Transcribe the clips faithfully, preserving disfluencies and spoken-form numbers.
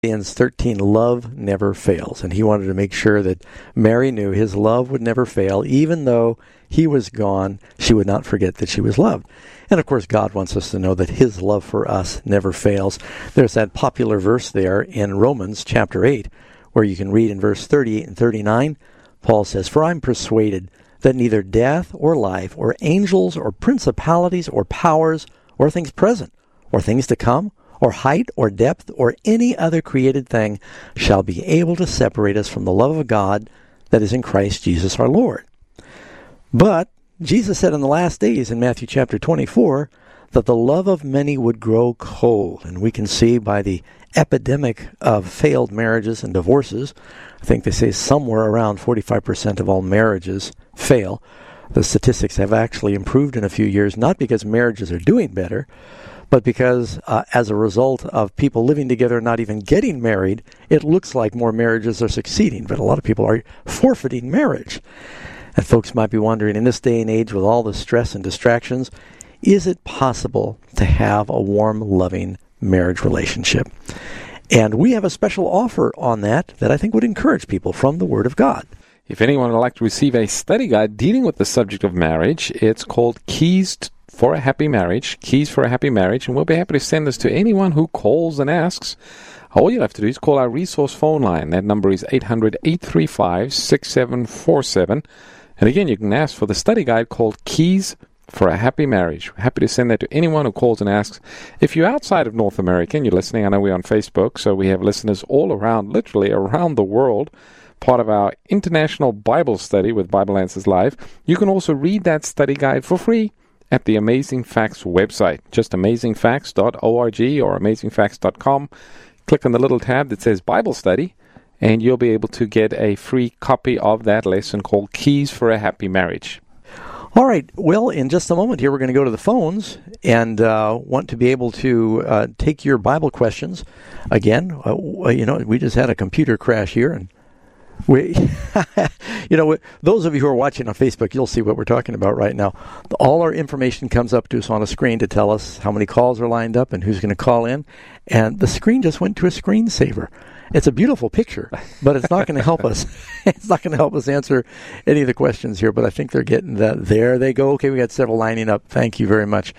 Corinthians thirteen, love never fails. And he wanted to make sure that Mary knew his love would never fail. Even though he was gone, she would not forget that she was loved. And of course, God wants us to know that his love for us never fails. There's that popular verse there in Romans chapter eight, where you can read in verse thirty-eight and thirty-nine, Paul says, "For I'm persuaded that neither death or life or angels or principalities or powers or things present or things to come or height or depth or any other created thing shall be able to separate us from the love of God that is in Christ Jesus our Lord." But Jesus said in the last days in Matthew chapter twenty-four that the love of many would grow cold. And we can see by the epidemic of failed marriages and divorces, I think they say somewhere around forty-five percent of all marriages fail. The statistics have actually improved in a few years, not because marriages are doing better, but because uh, as a result of people living together and not even getting married, it looks like more marriages are succeeding, but a lot of people are forfeiting marriage. And folks might be wondering, in this day and age with all the stress and distractions, is it possible to have a warm, loving marriage relationship? And we have a special offer on that that I think would encourage people from the Word of God. If anyone would like to receive a study guide dealing with the subject of marriage, it's called Keys for a Happy Marriage, Keys for a Happy Marriage, and we'll be happy to send this to anyone who calls and asks. All you'll have to do is call our resource phone line. That number is eight hundred, eight three five, six seven four seven. And again, you can ask for the study guide called Keys for a Happy Marriage. We're happy to send that to anyone who calls and asks. If you're outside of North America and you're listening, I know we're on Facebook, so we have listeners all around, literally around the world, part of our international Bible study with Bible Answers Live. You can also read that study guide for free at the Amazing Facts website, just amazing facts dot org or amazing facts dot com. Click on the little tab that says Bible Study, and you'll be able to get a free copy of that lesson called Keys for a Happy Marriage. All right. Well, in just a moment here, we're going to go to the phones and uh, want to be able to uh, take your Bible questions. Again, uh, you know, we just had a computer crash here, and we, you know, those of you who are watching on Facebook, you'll see what we're talking about right now. All our information comes up to us on a screen to tell us how many calls are lined up and who's going to call in, and the screen just went to a screensaver. It's a beautiful picture, but it's not going to help us. It's not going to help us answer any of the questions here, but I think they're getting that. There they go. Okay, we got several lining up. Thank you very much.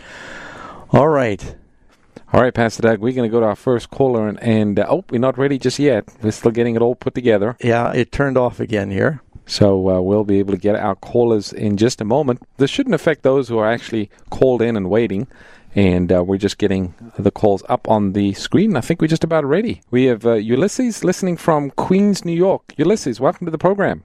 All right. All right, Pastor Doug, we're going to go to our first caller, and, and uh, oh, we're not ready just yet. We're still getting it all put together. Yeah, it turned off again here. So uh, we'll be able to get our callers in just a moment. This shouldn't affect those who are actually called in and waiting. And uh, we're just getting the calls up on the screen. I think we're just about ready. We have uh, Ulysses listening from Queens, New York. Ulysses, welcome to the program.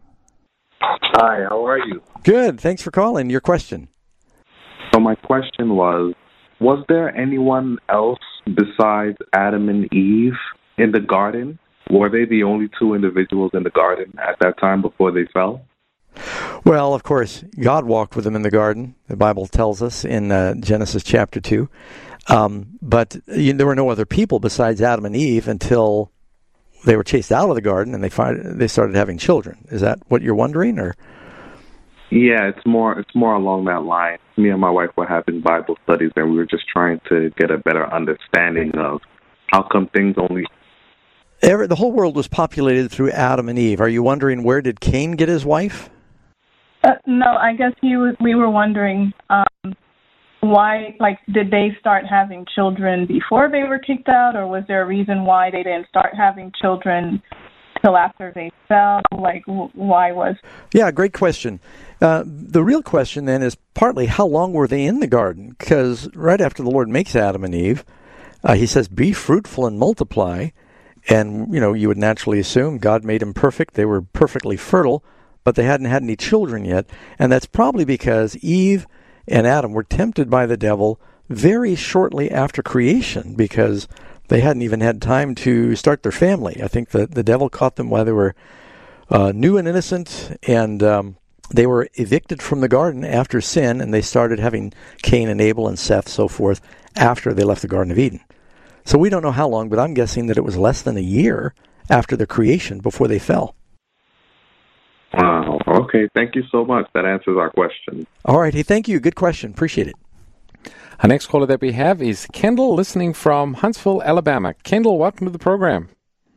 Hi, how are you? Good. Thanks for calling. Your question. So my question was, was there anyone else besides Adam and Eve in the garden? Were they the only two individuals in the garden at that time before they fell? Well, of course, God walked with them in the garden. The Bible tells us in uh, Genesis chapter two. Um, but you know, there were no other people besides Adam and Eve until they were chased out of the garden and they find, they started having children. Is that what you're wondering, or? Yeah, it's more it's more along that line. Me and my wife were having Bible studies, and we were just trying to get a better understanding of how come things only... Every, the whole world was populated through Adam and Eve. Are you wondering, where did Cain get his wife? Uh, no, I guess he was, we were wondering um, why, like, did they start having children before they were kicked out, or was there a reason why they didn't start having children till after they fell? Like, w- why was... Yeah, great question. Uh, the real question then is partly how long were they in the garden? Because right after the Lord makes Adam and Eve, uh, he says, be fruitful and multiply. And, you know, you would naturally assume God made them perfect. They were perfectly fertile, but they hadn't had any children yet. And that's probably because Eve and Adam were tempted by the devil very shortly after creation, because they hadn't even had time to start their family. I think the, the devil caught them while they were uh, new and innocent, and um, they were evicted from the garden after sin, and they started having Cain and Abel and Seth, so forth, after they left the Garden of Eden. So we don't know how long, but I'm guessing that it was less than a year after their creation before they fell. Wow. Okay. Thank you so much. That answers our question. All right. Hey, thank you. Good question. Appreciate it. Our next caller that we have is Kendall, listening from Huntsville, Alabama. Kendall, welcome to the program.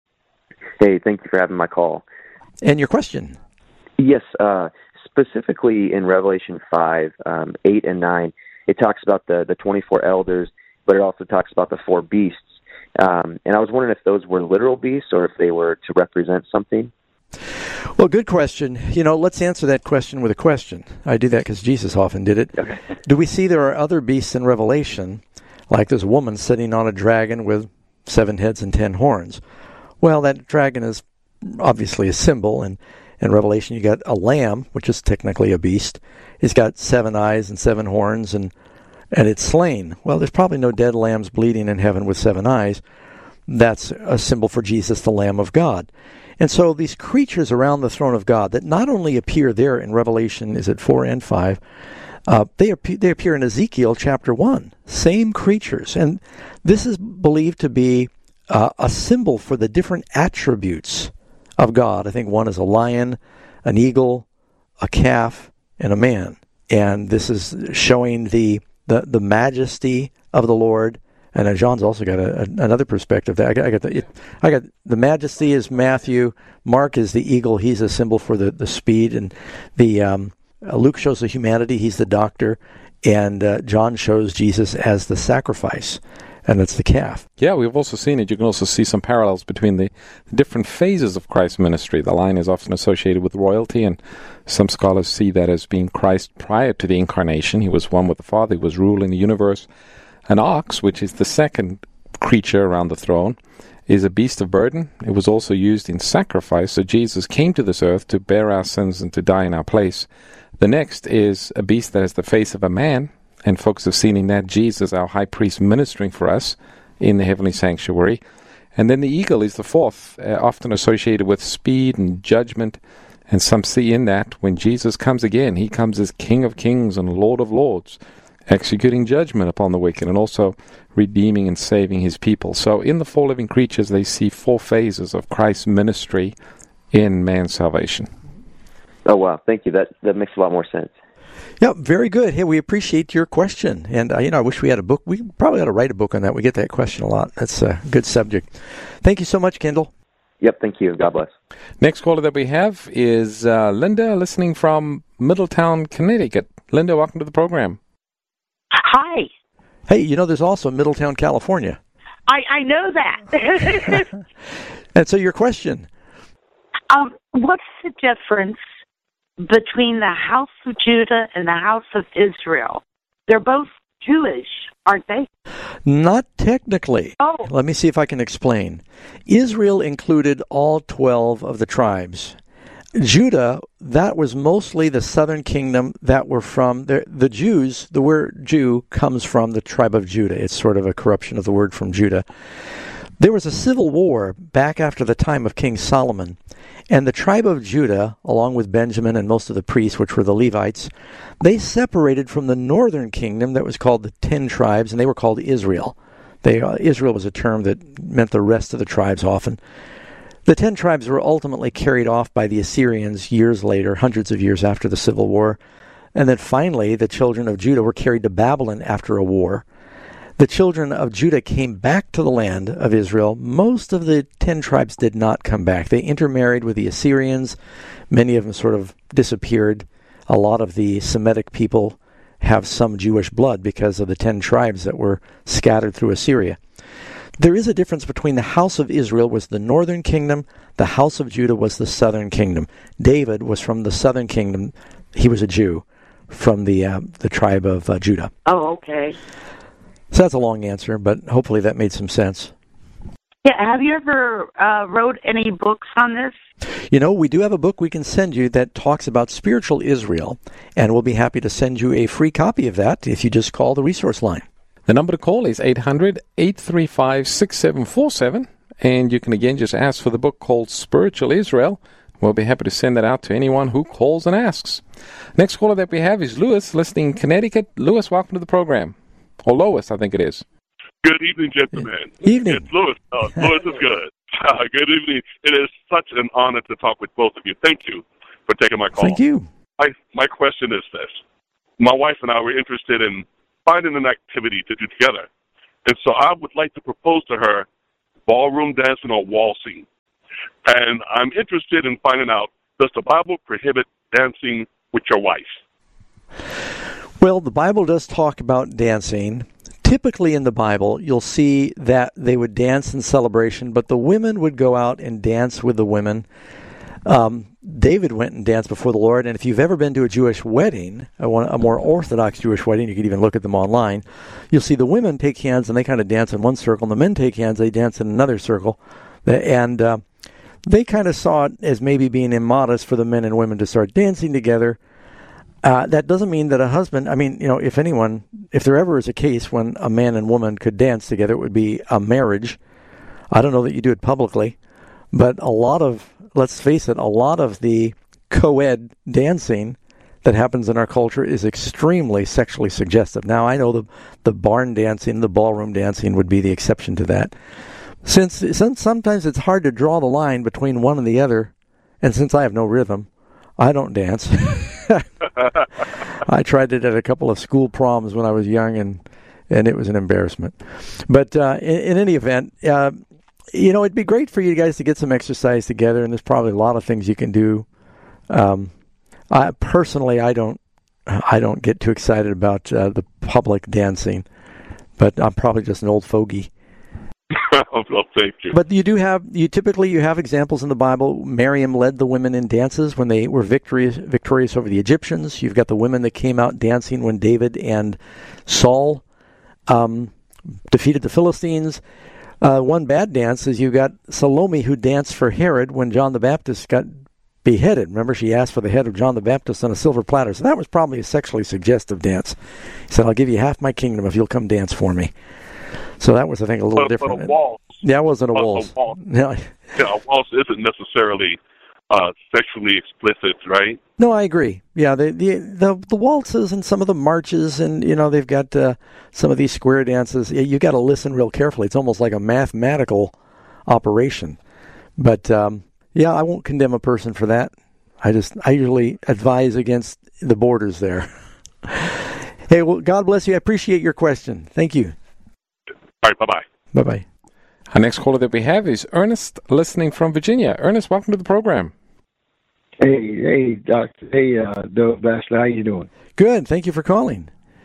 Hey, thank you for having my call. And your question? Yes, uh, specifically in Revelation five, um, eight, and nine, it talks about the, the twenty-four elders, but it also talks about the four beasts. Um, and I was wondering if those were literal beasts or if they were to represent something. Well, good question. You know, let's answer that question with a question. I do that because Jesus often did it. Okay. Do we see there are other beasts in Revelation, like there's a woman sitting on a dragon with seven heads and ten horns? Well, that dragon is obviously a symbol, and in Revelation you got a lamb, which is technically a beast. It's got seven eyes and seven horns, and and it's slain. Well, there's probably no dead lambs bleeding in heaven with seven eyes. That's a symbol for Jesus, the Lamb of God. And so these creatures around the throne of God that not only appear there in Revelation, is it four and five, uh, they, appear, they appear in Ezekiel chapter one. Same creatures. And this is believed to be uh, a symbol for the different attributes of God. I think one is a lion, an eagle, a calf, and a man. And this is showing the the, the majesty of the Lord. And uh, John's also got a, a, another perspective. That I got, I got the it, I got the majesty is Matthew. Mark is the eagle. He's a symbol for the, the speed. And the um, uh, Luke shows the humanity. He's the doctor. And uh, John shows Jesus as the sacrifice, and that's the calf. Yeah, we've also seen it. You can also see some parallels between the, the different phases of Christ's ministry. The lion is often associated with royalty, and some scholars see that as being Christ prior to the incarnation. He was one with the Father. He was ruling the universe. An ox, which is the second creature around the throne, is a beast of burden. It was also used in sacrifice, so Jesus came to this earth to bear our sins and to die in our place. The next is a beast that has the face of a man, and folks have seen in that Jesus, our high priest, ministering for us in the heavenly sanctuary. And then the eagle is the fourth, uh, often associated with speed and judgment, and some see in that when Jesus comes again, he comes as King of kings and Lord of lords, executing judgment upon the wicked and also redeeming and saving his people. So in the four living creatures, they see four phases of Christ's ministry in man's salvation. Oh, wow. Thank you. That that makes a lot more sense. Yeah, very good. Hey, we appreciate your question. And, uh, you know, I wish we had a book. We probably ought to write a book on that. We get that question a lot. That's a good subject. Thank you so much, Kendall. Yep, thank you. God bless. Next caller that we have is uh, Linda, listening from Middletown, Connecticut. Linda, welcome to the program. Hi. Hey, you know, there's also Middletown, California. I, I know that. And so your question. um, what's the difference between the house of Judah and the house of Israel? They're both Jewish, aren't they? Not technically. Oh. Let me see if I can explain. Israel included all twelve of the tribes. Judah, that was mostly the southern kingdom that were from the, the Jews. The word Jew comes from the tribe of Judah. It's sort of a corruption of the word from Judah. There was a civil war back after the time of King Solomon, and the tribe of Judah, along with Benjamin and most of the priests, which were the Levites, they separated from the northern kingdom that was called the Ten Tribes, and they were called Israel. They, uh, Israel was a term that meant the rest of the tribes often. The Ten Tribes were ultimately carried off by the Assyrians years later, hundreds of years after the Civil War. And then finally, the children of Judah were carried to Babylon after a war. The children of Judah came back to the land of Israel. Most of the Ten Tribes did not come back. They intermarried with the Assyrians. Many of them sort of disappeared. A lot of the Semitic people have some Jewish blood because of the Ten Tribes that were scattered through Assyria. There is a difference between the house of Israel was the northern kingdom, the house of Judah was the southern kingdom. David was from the southern kingdom. He was a Jew from the uh, the tribe of uh, Judah. Oh, okay. So that's a long answer, but hopefully that made some sense. Yeah, have you ever uh, wrote any books on this? You know, we do have a book we can send you that talks about spiritual Israel, and we'll be happy to send you a free copy of that if you just call the resource line. The number to call is eight hundred, eight three five, six seven four seven, and you can again just ask for the book called Spiritual Israel. We'll be happy to send that out to anyone who calls and asks. Next caller that we have is Lewis, listening in Connecticut. Lewis, welcome to the program. Or Lois, I think it is. Good evening, gentlemen. Evening. It's Lewis. Oh, Lewis is good. Good evening. It is such an honor to talk with both of you. Thank you for taking my call. Thank you. My, my question is this. My wife and I were interested in finding an activity to do together. And so I would like to propose to her ballroom dancing or waltzing. And I'm interested in finding out, does the Bible prohibit dancing with your wife? Well, the Bible does talk about dancing. Typically in the Bible, you'll see that they would dance in celebration, but the women would go out and dance with the women. Um, David went and danced before the Lord, and if you've ever been to a Jewish wedding, a, a more Orthodox Jewish wedding, you can even look at them online, you'll see the women take hands and they kind of dance in one circle, and the men take hands, they dance in another circle. And uh, they kind of saw it as maybe being immodest for the men and women to start dancing together. Uh, that doesn't mean that a husband, I mean, you know, if anyone, if there ever is a case when a man and woman could dance together, it would be a marriage. I don't know that you do it publicly, but a lot of, let's face it, a lot of the co-ed dancing that happens in our culture is extremely sexually suggestive. Now, I know the, the barn dancing, the ballroom dancing would be the exception to that. Since, since sometimes it's hard to draw the line between one and the other, and since I have no rhythm, I don't dance. I tried it at a couple of school proms when I was young, and, and it was an embarrassment. But uh, in, in any event, uh, you know, it'd be great for you guys to get some exercise together, and there's probably a lot of things you can do. Um, I, personally, I don't, I don't get too excited about uh, the public dancing, but I'm probably just an old fogey. Well, thank you. But you do have, you typically you have examples in the Bible. Miriam led the women in dances when they were victorious, victorious over the Egyptians. You've got the women that came out dancing when David and Saul um, defeated the Philistines. Uh, one bad dance is you got Salome who danced for Herod when John the Baptist got beheaded. Remember, she asked for the head of John the Baptist on a silver platter. So that was probably a sexually suggestive dance. He said, I'll give you half my kingdom if you'll come dance for me. So that was, I think, a little but, different. But a waltz. Yeah, it wasn't a but waltz. A waltz. Yeah. Yeah, a waltz isn't necessarily uh, sexually explicit, right? No, I agree. Yeah, the, the the the waltzes and some of the marches, and you know they've got uh, some of these square dances. You got to listen real carefully. It's almost like a mathematical operation. But um, yeah, I won't condemn a person for that. I just I usually advise against the borders there. Hey, well, God bless you. I appreciate your question. Thank you. All right, bye-bye. Bye-bye. Our next caller that we have is Ernest, listening from Virginia. Ernest, welcome to the program. Hey, hey, Doctor. Hey, uh, Doug Bachelor, how you doing? Good. Thank you for calling.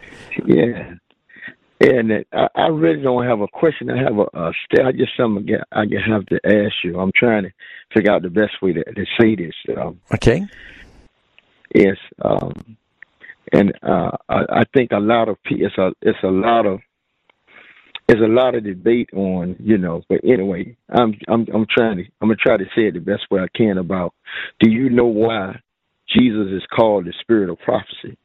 Yeah. And uh, I really don't have a question. I have a, a st- I just something I have to ask you. I'm trying to figure out the best way to, to say this. Um, okay. Yes. Um, and uh, I, I think a lot of people, it's a, it's a lot of, There's a lot of debate on, you know, but anyway, I'm I'm I'm trying to I'm gonna try to say it the best way I can about. Do you know why Jesus is called the Spirit of Prophecy?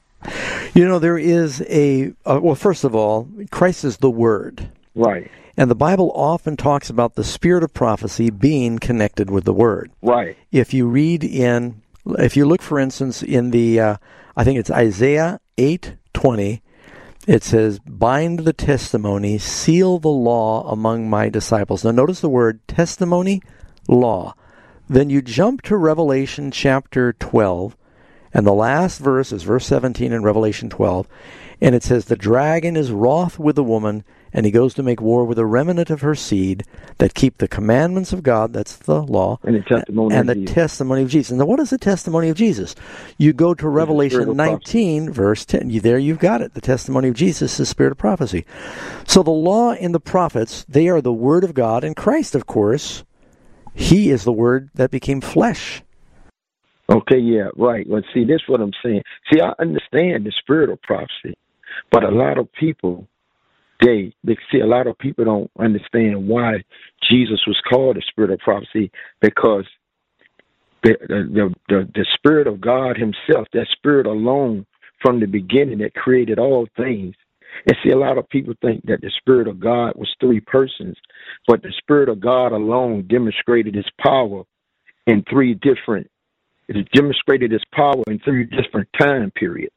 You know, there is a uh, well. First of all, Christ is the Word, right? And the Bible often talks about the Spirit of prophecy being connected with the Word, right? If you read in, if you look, for instance, in the, uh, I think it's Isaiah eight twenty. It says, bind the testimony, seal the law among my disciples. Now notice the word testimony, law. Then you jump to Revelation chapter twelve, and the last verse is verse seventeen in Revelation twelve, and it says, the dragon is wroth with the woman, and he goes to make war with a remnant of her seed that keep the commandments of God, that's the law, and the testimony and of the Jesus. testimony of Jesus. Now, what is the testimony of Jesus? You go to Revelation nineteen, verse ten. You, there you've got it. The testimony of Jesus is the Spirit of prophecy. So the law and the prophets, they are the Word of God, and Christ, of course, He is the Word that became flesh. Okay, yeah, right. Well, see, this is what I'm saying. See, I understand the Spirit of prophecy, but a lot of people, They, they see a lot of people don't understand why Jesus was called the Spirit of prophecy, because the, the the the Spirit of God Himself, that Spirit alone from the beginning that created all things. And see, a lot of people think that the Spirit of God was three persons, but the Spirit of God alone demonstrated His power in three different. It demonstrated His power in three different time periods.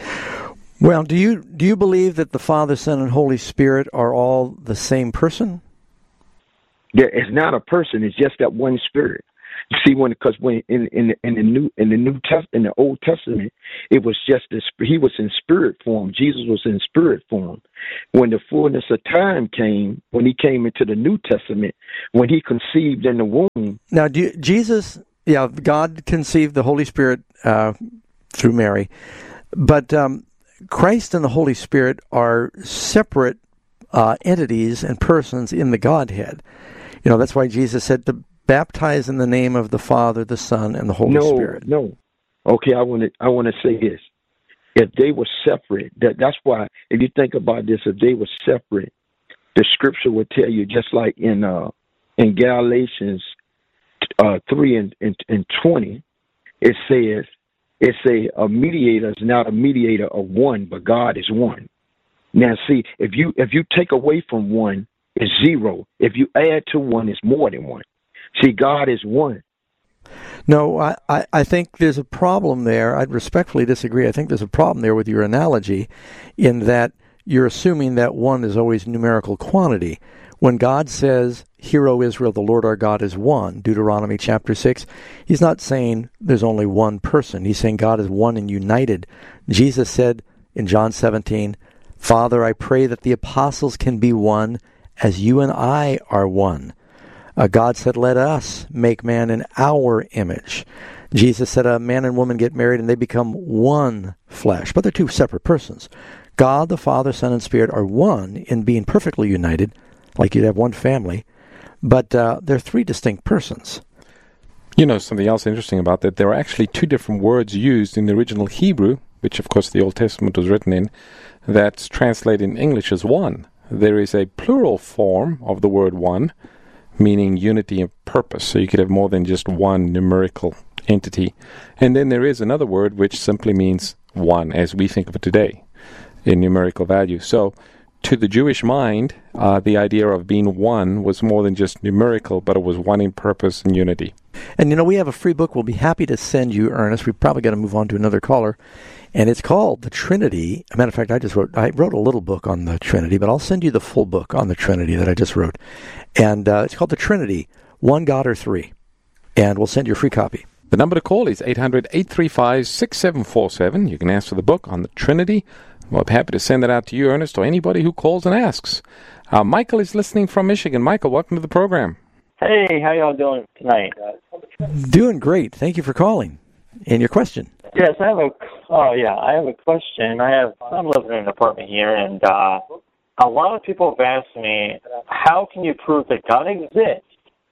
Well, do you do you believe that the Father, Son, and Holy Spirit are all the same person? Yeah, it's not a person; it's just that one Spirit. You see, when because when in in in the new in the New Test in the Old Testament, it was just this. He was in spirit form. Jesus was in spirit form. When the fullness of time came, when He came into the New Testament, when He conceived in the womb, Now, do you, Jesus, yeah, God conceived the Holy Spirit uh, through Mary, but um, Christ and the Holy Spirit are separate uh, entities and persons in the Godhead. You know, that's why Jesus said to baptize in the name of the Father, the Son, and the Holy no, Spirit. No, okay, I want to I want to say this. If they were separate, that, that's why, if you think about this, if they were separate, the scripture would tell you, just like in uh, in Galatians uh, three and, and, and twenty, it says, it say a mediator is not a mediator of one, but God is one. Now, see, if you if you take away from one, it's zero. If you add to one, it's more than one. See, God is one. No, I, I, I think there's a problem there. I'd respectfully disagree. I think there's a problem there with your analogy in that you're assuming that one is always numerical quantity. When God says, "Hear, O Israel, the Lord our God is one," Deuteronomy chapter six, he's not saying there's only one person. He's saying God is one and united. Jesus said in John seventeen, "Father, I pray that the apostles can be one as you and I are one." Uh, God said, "Let us make man in our image." Jesus said a man and woman get married and they become one flesh, but they're two separate persons. God, the Father, Son, and Spirit are one in being perfectly united, like you'd have one family, but uh, they're three distinct persons. You know, something else interesting about that, there are actually two different words used in the original Hebrew, which of course the Old Testament was written in, that's translated in English as one. There is a plural form of the word one, meaning unity of purpose. So you could have more than just one numerical entity. And then there is another word which simply means one, as we think of it today, in numerical value. So to the Jewish mind, uh, the idea of being one was more than just numerical, but it was one in purpose and unity. And, you know, we have a free book we'll be happy to send you, Ernest. We've probably got to move on to another caller. And it's called The Trinity. As a matter of fact, I just wrote I wrote a little book on the Trinity, but I'll send you the full book on the Trinity that I just wrote. And uh, it's called The Trinity, One God or Three. And we'll send you a free copy. The number to call is eight hundred, eight three five, six seven four seven. You can ask for the book on the Trinity. Well, I'm happy to send that out to you, Ernest, or anybody who calls and asks. Uh, Michael is listening from Michigan. Michael, welcome to the program. Hey, how y'all doing tonight? Doing great. Thank you for calling. And your question? Yes, I have a. Oh, yeah, I have a question. I have. I'm living in an apartment here, and uh, a lot of people have asked me, how can you prove that God exists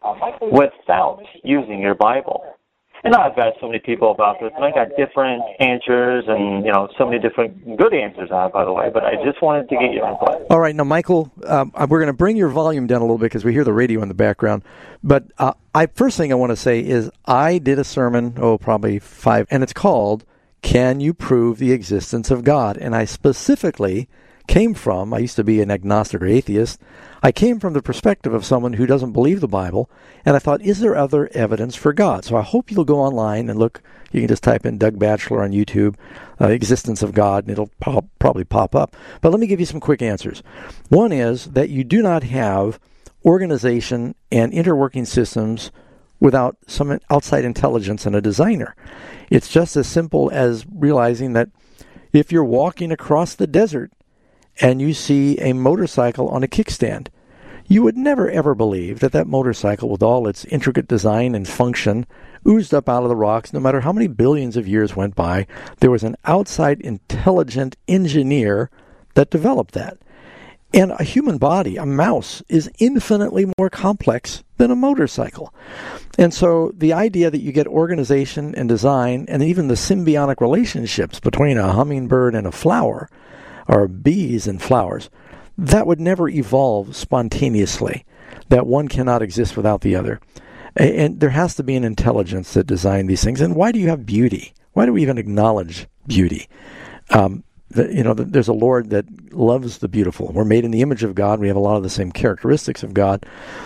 without using your Bible? And I've asked so many people about this, and I got different answers, and you know, so many different good answers on it, by the way. But I just wanted to get your input. All right, now, Michael, um, we're going to bring your volume down a little bit because we hear the radio in the background. But uh, I first thing I want to say is I did a sermon, oh, probably five, and it's called "Can You Prove the Existence of God?" And I specifically came from, I used to be an agnostic or atheist, I came from the perspective of someone who doesn't believe the Bible, and I thought, is there other evidence for God? So I hope you'll go online and look. You can just type in Doug Batchelor on YouTube, uh, existence of God, and it'll pop, probably pop up. But let me give you some quick answers. One is that you do not have organization and interworking systems without some outside intelligence and a designer. It's just as simple as realizing that if you're walking across the desert and you see a motorcycle on a kickstand, you would never ever believe that that motorcycle, with all its intricate design and function, oozed up out of the rocks. No matter how many billions of years went by, there was an outside intelligent engineer that developed that. And a human body, a mouse, is infinitely more complex than a motorcycle. And so the idea that you get organization and design and even the symbiotic relationships between a hummingbird and a flower, or bees and flowers, that would never evolve spontaneously, that one cannot exist without the other. And there has to be an intelligence that designed these things. And why do you have beauty? Why do we even acknowledge beauty? Um, the, you know, the, there's a Lord that loves the beautiful. We're made in the image of God. We have a lot of the same characteristics of God.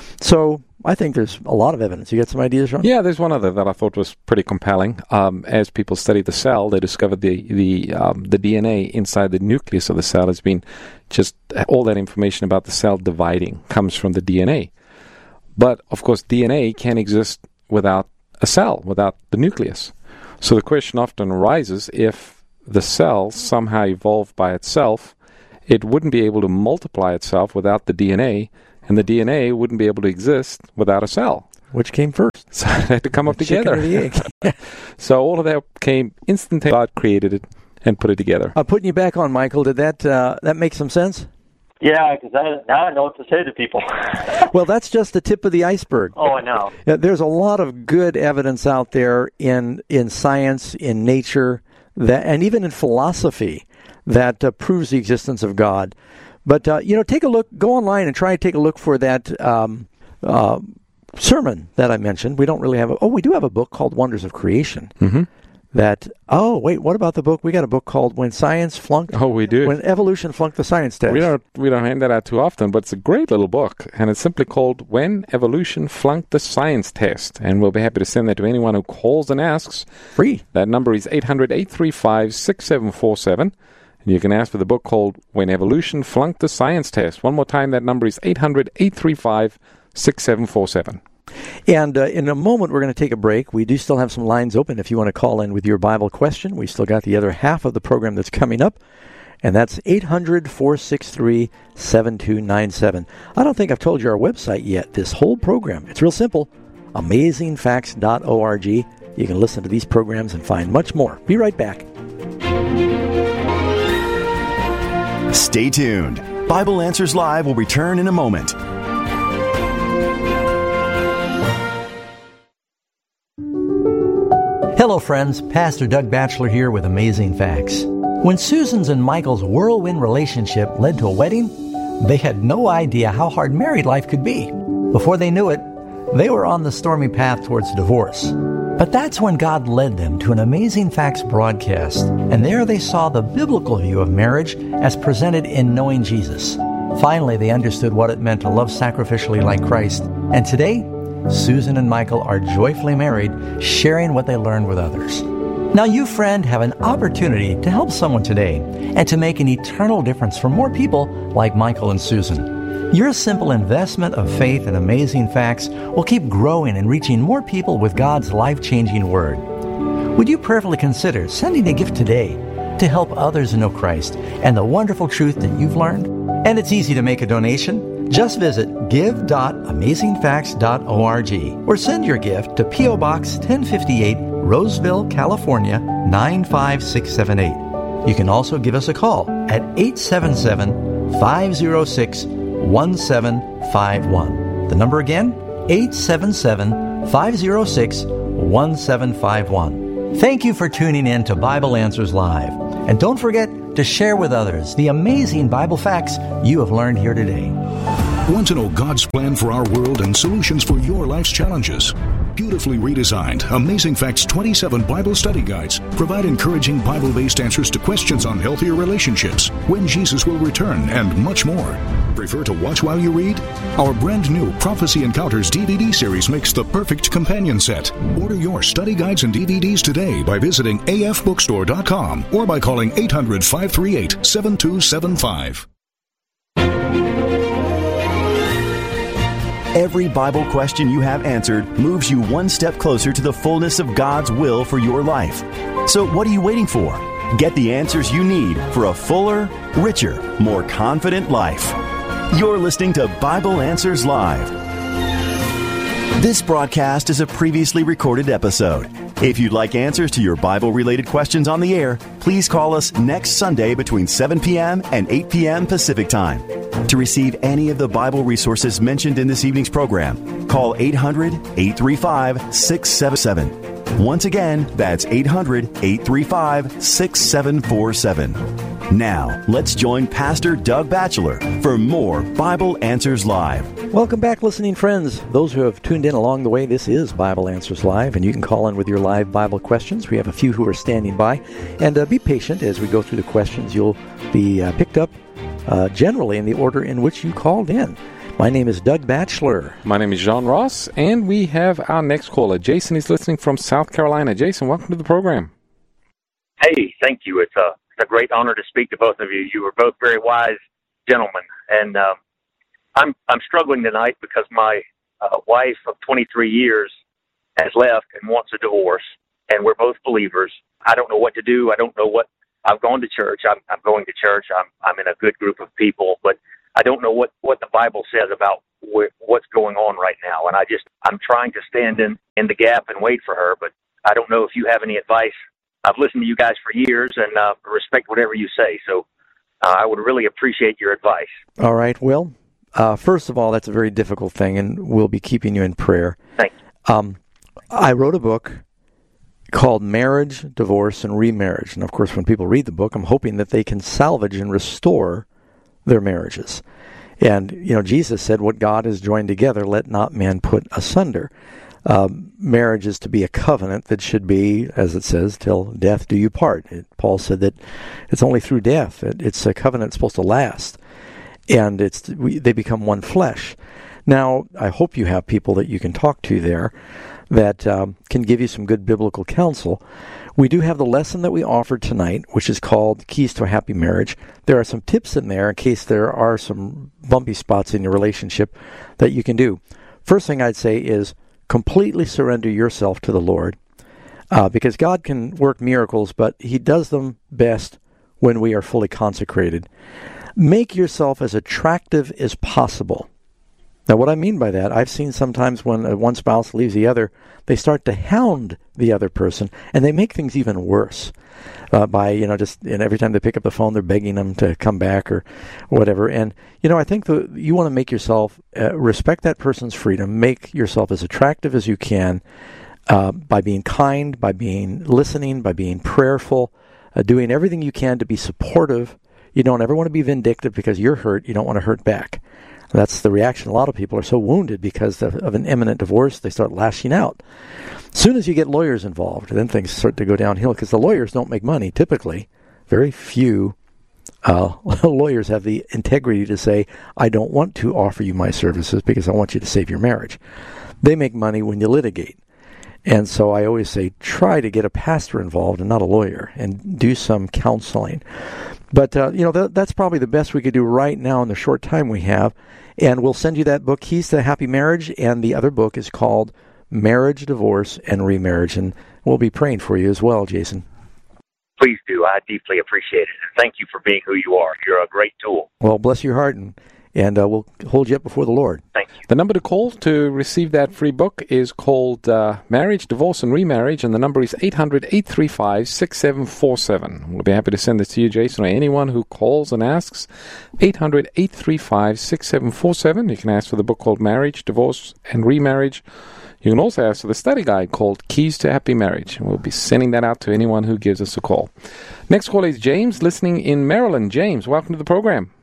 So I think there's a lot of evidence. You got some ideas, Ron? Yeah, there's one other that I thought was pretty compelling. Um, as people studied the cell, they discovered the the um, the D N A inside the nucleus of the cell has been just all that information about the cell dividing comes from the D N A. But of course, D N A can't exist without a cell, without the nucleus. So the question often arises: if the cell somehow evolved by itself, it wouldn't be able to multiply itself without the D N A. And the D N A wouldn't be able to exist without a cell. Which came first? So they had to come up The chicken together. or the egg. So all of that came instantaneously. God created it and put it together. Uh, putting you back on, Michael, did that uh, that make some sense? Yeah, because now I know what to say to people. Well, that's just the tip of the iceberg. Oh, I know. Uh, There's a lot of good evidence out there in in science, in nature, that, and even in philosophy that uh, proves the existence of God. But, uh, you know, take a look, go online and try to take a look for that um, uh, sermon that I mentioned. We don't really have a, oh, we do have a book called Wonders of Creation. Mm-hmm. That, oh, wait, what about the book? We got a book called When Science Flunked, Oh, we do. When Evolution Flunked the Science Test. We don't we don't hand that out too often, but it's a great little book, and it's simply called When Evolution Flunked the Science Test. And we'll be happy to send that to anyone who calls and asks. Free. That number is eight hundred, eight three five, six seven four seven. And you can ask for the book called When Evolution Flunked the Science Test. One more time, that number is eight hundred, eight three five, six seven four seven. And uh, in a moment, we're going to take a break. We do still have some lines open if you want to call in with your Bible question. We still got the other half of the program that's coming up, and that's eight hundred, four six three, seven two nine seven. I don't think I've told you our website yet, this whole program. It's real simple, amazing facts dot org. You can listen to these programs and find much more. Be right back. Stay tuned. Bible Answers Live will return in a moment. Hello, friends. Pastor Doug Batchelor here with Amazing Facts. When Susan's and Michael's whirlwind relationship led to a wedding, they had no idea how hard married life could be. Before they knew it, they were on the stormy path towards divorce. But that's when God led them to an Amazing Facts broadcast, and there they saw the biblical view of marriage as presented in Knowing Jesus. Finally, they understood what it meant to love sacrificially like Christ, and today, Susan and Michael are joyfully married, sharing what they learned with others. Now you, friend, have an opportunity to help someone today and to make an eternal difference for more people like Michael and Susan. Your simple investment of faith in Amazing Facts will keep growing and reaching more people with God's life-changing Word. Would you prayerfully consider sending a gift today to help others know Christ and the wonderful truth that you've learned? And it's easy to make a donation. Just visit give dot amazing facts dot org or send your gift to P O. Box ten fifty-eight, Roseville, California, nine five six seven eight. You can also give us a call at eight seven seven, five zero six, one seven five one. The number again, eight seven seven, five zero six, one seven five one. Thank you for tuning in to Bible Answers Live. And don't forget to share with others the amazing Bible facts you have learned here today. Want to know God's plan for our world and solutions for your life's challenges? Beautifully redesigned, Amazing Facts twenty-seven Bible study guides provide encouraging Bible-based answers to questions on healthier relationships, when Jesus will return, and much more. Prefer to watch while you read? Our brand new Prophecy Encounters D V D series makes the perfect companion set. Order your study guides and D V Ds today by visiting A F bookstore dot com or by calling eight hundred, five three eight, seven two seven five. Every Bible question you have answered moves you one step closer to the fullness of God's will for your life. So what are you waiting for? Get the answers you need for a fuller, richer, more confident life. You're listening to Bible Answers Live. This broadcast is a previously recorded episode. If you'd like answers to your Bible-related questions on the air, please call us next Sunday between seven p.m. and eight p.m. Pacific Time. To receive any of the Bible resources mentioned in this evening's program, call eight hundred, eight three five, six seven seven. Once again, that's eight hundred, eight three five, six seven four seven. Now, let's join Pastor Doug Batchelor for more Bible Answers Live. Welcome back, listening friends. Those who have tuned in along the way, this is Bible Answers Live, and you can call in with your live Bible questions. We have a few who are standing by. And uh, be patient as we go through the questions. You'll be uh, picked up uh, generally in the order in which you called in. My name is Doug Batchelor. My name is John Ross, and we have our next caller. Jason is listening from South Carolina. Jason, welcome to the program. Hey, thank you. It's a, it's a great honor to speak to both of you. You are both very wise gentlemen, and um, I'm I'm struggling tonight because my uh, wife of twenty-three years has left and wants a divorce, and we're both believers. I don't know what to do. I don't know what. I've gone to church. I'm, I'm going to church. I'm I'm in a good group of people, but I don't know what, what the Bible says about wh- what's going on right now. And I just, I'm trying to stand in, in the gap and wait for her, but I don't know if you have any advice. I've listened to you guys for years and uh, respect whatever you say. So uh, I would really appreciate your advice. All right. Well, uh, first of all, that's a very difficult thing, and we'll be keeping you in prayer. Thank you. Um, I wrote a book called Marriage, Divorce, and Remarriage. And, of course, when people read the book, I'm hoping that they can salvage and restore their marriages. And, you know, Jesus said, what God has joined together, let not man put asunder. Um, marriage is to be a covenant that should be, as it says, till death do you part. It, Paul said that it's only through death. It, it's a covenant that's supposed to last. And it's we, they become one flesh. Now, I hope you have people that you can talk to there that um, can give you some good biblical counsel. We do have the lesson that we offered tonight, which is called Keys to a Happy Marriage. There are some tips in there in case there are some bumpy spots in your relationship that you can do. First thing I'd say is completely surrender yourself to the Lord, uh, because God can work miracles, but He does them best when we are fully consecrated. Make yourself as attractive as possible. Now, what I mean by that, I've seen sometimes when uh, one spouse leaves the other, they start to hound the other person, and they make things even worse uh, by, you know, just, and every time they pick up the phone, they're begging them to come back or whatever. And, you know, I think the, you want to make yourself, uh, respect that person's freedom, make yourself as attractive as you can uh, by being kind, by being listening, by being prayerful, uh, doing everything you can to be supportive. You don't ever want to be vindictive because you're hurt. You don't want to hurt back. That's the reaction. A lot of people are so wounded because of, of an imminent divorce, they start lashing out. As soon as you get lawyers involved, then things start to go downhill because the lawyers don't make money, typically. Very few uh, lawyers have the integrity to say, I don't want to offer you my services because I want you to save your marriage. They make money when you litigate. And so I always say, try to get a pastor involved and not a lawyer, and do some counseling. But, uh, you know, th- that's probably the best we could do right now in the short time we have. And we'll send you that book, Keys to a Happy Marriage, and the other book is called Marriage, Divorce, and Remarriage. And we'll be praying for you as well, Jason. Please do. I deeply appreciate it. And thank you for being who you are. You're a great tool. Well, bless your heart, and, and uh, we'll hold you up before the Lord. Thank you. The number to call to receive that free book is called uh, Marriage, Divorce, and Remarriage, and the number is eight hundred, eight three five, six seven four seven. We'll be happy to send this to you, Jason, or anyone who calls and asks. eight hundred, eight three five, six seven four seven. You can ask for the book called Marriage, Divorce, and Remarriage. You can also ask for the study guide called Keys to Happy Marriage. And we'll be sending that out to anyone who gives us a call. Next call is James, listening in Maryland. James, welcome to the program.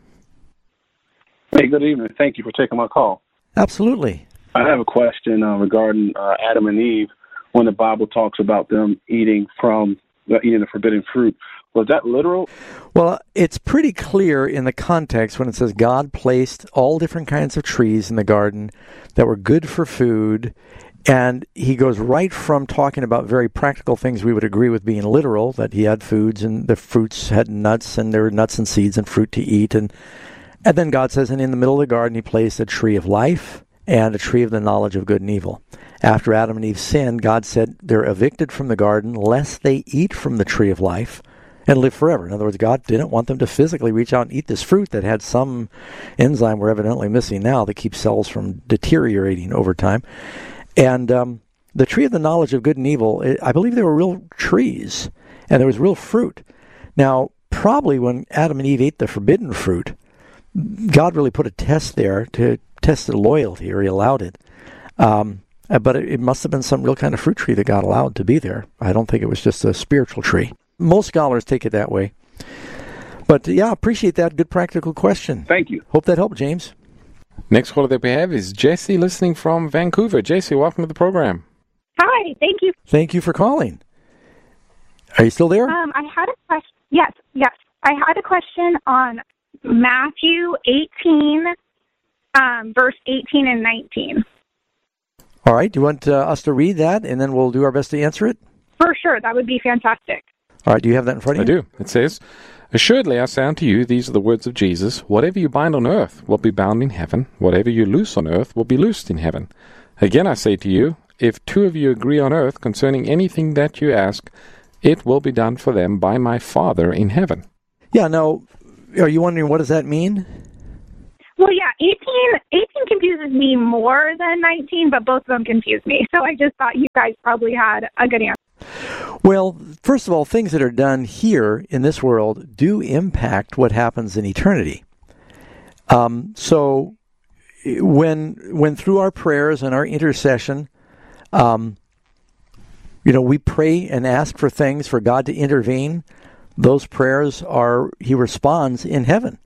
Hey, good evening. Thank you for taking my call. Absolutely. I have a question uh, regarding uh, Adam and Eve when the Bible talks about them eating from uh, eating the forbidden fruit. Was that literal? Well, it's pretty clear in the context when it says God placed all different kinds of trees in the garden that were good for food, and he goes right from talking about very practical things we would agree with being literal, that he had foods and the fruits had nuts and there were nuts and seeds and fruit to eat, and And then God says, and in the middle of the garden he placed a tree of life and a tree of the knowledge of good and evil. After Adam and Eve sinned, God said they're evicted from the garden lest they eat from the tree of life and live forever. In other words, God didn't want them to physically reach out and eat this fruit that had some enzyme we're evidently missing now that keeps cells from deteriorating over time. And um, the tree of the knowledge of good and evil, I believe they were real trees and there was real fruit. Now, probably when Adam and Eve ate the forbidden fruit, God really put a test there to test their loyalty, or he allowed it. Um, but it, it must have been some real kind of fruit tree that God allowed to be there. I don't think it was just a spiritual tree. Most scholars take it that way. But, yeah, appreciate that. Good practical question. Thank you. Hope that helped, James. Next caller that we have is Jesse, listening from Vancouver. Jesse, welcome to the program. Hi, thank you. Thank you for calling. Are you still there? Um, I had a question. Yes, yes. I had a question on Matthew eighteen, um, verse eighteen and nineteen. All right. Do you want uh, us to read that, and then we'll do our best to answer it? For sure. That would be fantastic. All right. Do you have that in front of you? I do. It says, Assuredly I say unto you, these are the words of Jesus, whatever you bind on earth will be bound in heaven, whatever you loose on earth will be loosed in heaven. Again I say to you, if two of you agree on earth concerning anything that you ask, it will be done for them by my Father in heaven. Yeah, now, are you wondering what does that mean? Well, yeah, eighteen, eighteen confuses me more than nineteen, but both of them confuse me. So I just thought you guys probably had a good answer. Well, first of all, things that are done here in this world do impact what happens in eternity. Um, so when when through our prayers and our intercession, um, you know, we pray and ask for things for God to intervene, those prayers are, he responds in heaven.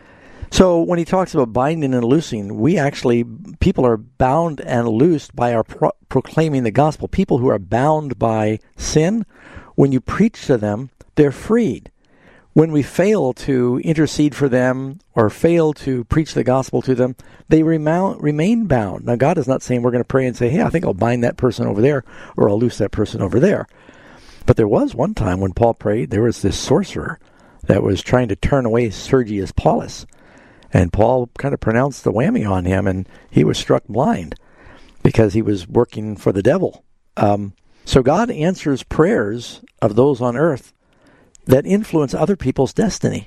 So when he talks about binding and loosing, we actually, people are bound and loosed by our pro- proclaiming the gospel. People who are bound by sin, when you preach to them, they're freed. When we fail to intercede for them or fail to preach the gospel to them, they remain, remain bound. Now, God is not saying we're going to pray and say, hey, I think I'll bind that person over there or I'll loose that person over there. But there was one time when Paul prayed, there was this sorcerer that was trying to turn away Sergius Paulus. And Paul kind of pronounced the whammy on him, and he was struck blind because he was working for the devil. Um, so God answers prayers of those on earth that influence other people's destiny.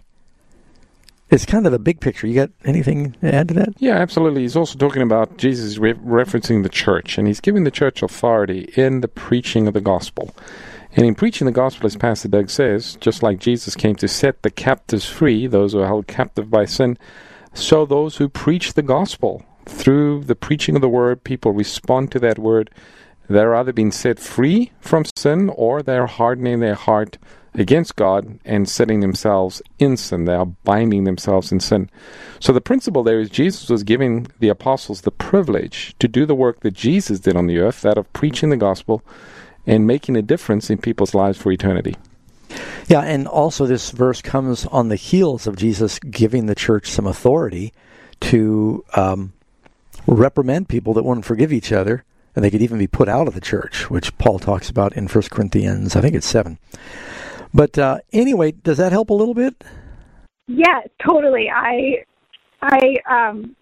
It's kind of the big picture. You got anything to add to that? Yeah, absolutely. He's also talking about Jesus re- referencing the church, and he's giving the church authority in the preaching of the gospel. And in preaching the gospel, as Pastor Doug says, just like Jesus came to set the captives free, those who are held captive by sin, so those who preach the gospel, through the preaching of the word, people respond to that word. They're either being set free from sin, or they're hardening their heart against God and setting themselves in sin. They are binding themselves in sin. So the principle there is Jesus was giving the apostles the privilege to do the work that Jesus did on the earth, that of preaching the gospel and making a difference in people's lives for eternity. Yeah, and also this verse comes on the heels of Jesus giving the church some authority to um, reprimand people that won't forgive each other, and they could even be put out of the church, which Paul talks about in First Corinthians, I think it's seven. But uh, anyway, does that help a little bit? Yes, totally. I, I, um,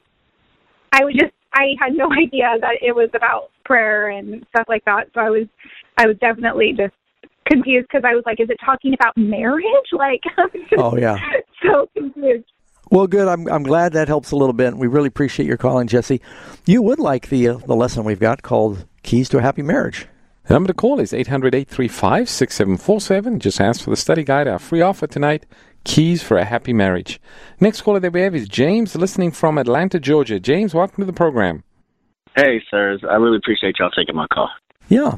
I was just, I had no idea that it was about prayer and stuff like that. So I was, I was definitely just confused because I was like, is it talking about marriage? Like, I was just oh yeah, so confused. Well, good. I'm I'm glad that helps a little bit. We really appreciate your calling, Jesse. You would like the uh, the lesson we've got called Keys to a Happy Marriage. The number to call is eight hundred, eight three five, six seven four seven. Just ask for the study guide, our free offer tonight, Keys for a Happy Marriage. Next caller that we have is James, listening from Atlanta, Georgia. James, welcome to the program. Hey, sirs. I really appreciate y'all taking my call. Yeah.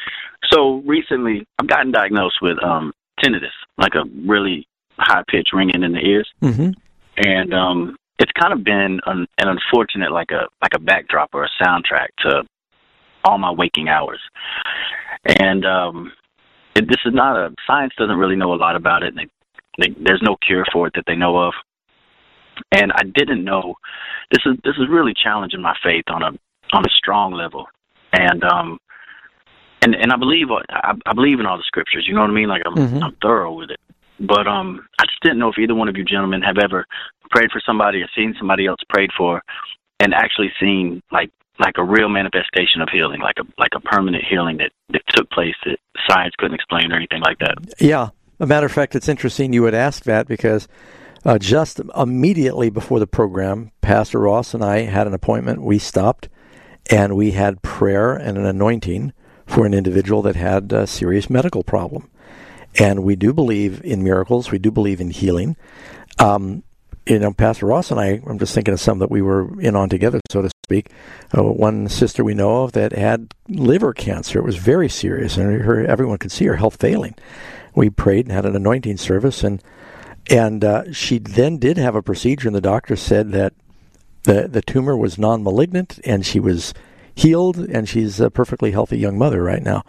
So recently, I've gotten diagnosed with um, tinnitus, like a really high-pitched ringing in the ears. Mm-hmm. And um, it's kind of been an, an unfortunate, like a like a backdrop or a soundtrack to all my waking hours. And um, it, this is not a science doesn't really know a lot about it. They, they, there's no cure for it that they know of. And I didn't know this is this is really challenging my faith on a on a strong level. And um, and and I believe I, I believe in all the scriptures. You know what I mean? Like I'm mm-hmm. I'm thorough with it. But um, I just didn't know if either one of you gentlemen have ever prayed for somebody or seen somebody else prayed for, and actually seen like like a real manifestation of healing, like a like a permanent healing that, that took place that science couldn't explain or anything like that. Yeah. As a matter of fact, it's interesting you would ask that because uh, just immediately before the program, Pastor Ross and I had an appointment. We stopped, and we had prayer and an anointing for an individual that had a serious medical problem. And we do believe in miracles. We do believe in healing. Um, you know, Pastor Ross and I, I'm just thinking of some that we were in on together, so to speak. Uh, one sister we know of that had liver cancer. It was very serious, and her, everyone could see her health failing. We prayed and had an anointing service, and and uh, she then did have a procedure, and the doctor said that the, the tumor was non-malignant, and she was healed, and she's a perfectly healthy young mother right now.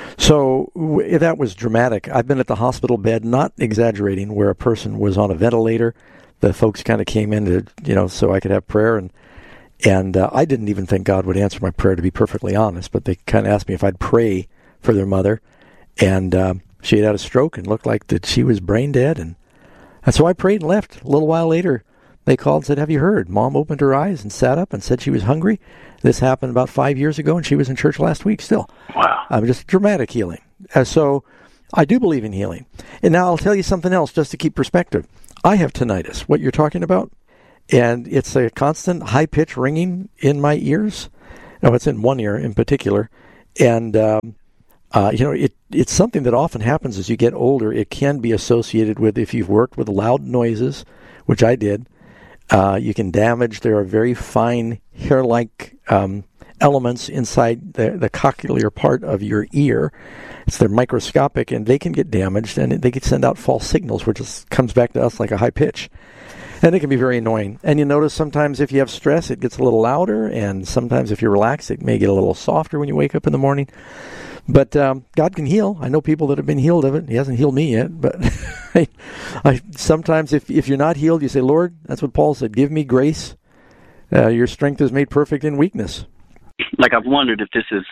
So w- that was dramatic. I've been at the hospital bed, not exaggerating, where a person was on a ventilator. The folks kind of came in to, you know, so I could have prayer, and and uh, I didn't even think God would answer my prayer, to be perfectly honest, but they kind of asked me if I'd pray for their mother, and uh, she had had a stroke and looked like that she was brain dead, and, and so I prayed and left. A little while later, they called and said, have you heard? Mom opened her eyes and sat up and said she was hungry. This happened about five years ago, and she was in church last week still. Wow. Um, just dramatic healing. Uh, so I do believe in healing. And now I'll tell you something else just to keep perspective. I have tinnitus, what you're talking about, and it's a constant high-pitched ringing in my ears. No, it's in one ear in particular. And, um, uh, you know, it it's something that often happens as you get older. It can be associated with, if you've worked with loud noises, which I did, uh, you can damage. There are very fine hair-like um, elements inside the, the cochlear part of your ear. It's they're microscopic, and they can get damaged, and they can send out false signals, which is, comes back to us like a high pitch. And it can be very annoying. And you notice sometimes if you have stress, it gets a little louder, and sometimes if you're relaxed, it may get a little softer when you wake up in the morning. But um, God can heal. I know people that have been healed of it. He hasn't healed me yet, but I, I, sometimes if, if you're not healed, you say, Lord, that's what Paul said, give me grace. Uh, your strength is made perfect in weakness. Like, I've wondered if this is,